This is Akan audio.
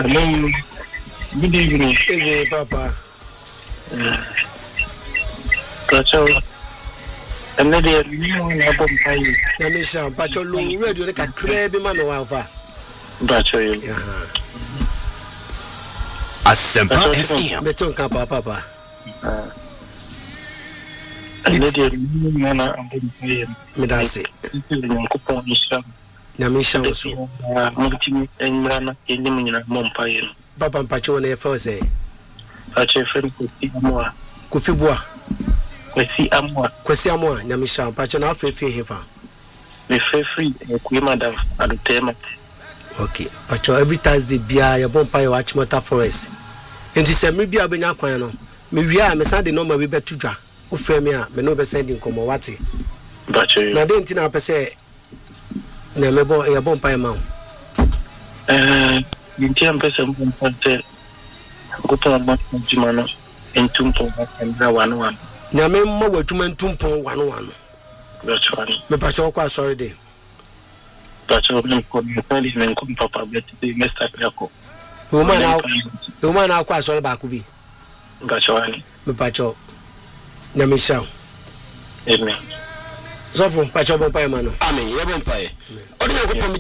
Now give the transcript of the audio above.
Hello. Good evening. Hey, Papa. And then the new album by Namisha, Bacholo, radio like a crab man or alpha. Bachelor. Asempa FM. Betonka, Papa. And then the new man album by Medasi. Namisha also. Multi and Rana in the Mompire. Papa Pachone first say. Pacha friend Kufibua. Kwesi Amwa, Namisha, Pachana free hefa. Me free madam at the tema. Okay. Pacho every Thursday bia ya bompa ya Achimota Forest. And she said maybe abenya kwan no. Me wia me send the number we betu dwa. Wo frɛ me a me no be sending komo wate. Bacho. Na den tina pese na me bo ya bompa ya ma. Yinti pese bompa te. Goto ma jimano entumpo akandra 11. Na me mo watuma ntumpon 11. Bacho. Me pacho kwa sorry dey. Bacho me ko me ko papa bet the Mr. Yako. Woman akwa sorry ba ku bi. Bacho. Me pacho. Namisha. Amen. Sofo pacho bompa ya ma no. Amen. Ye bompa e. Odi ko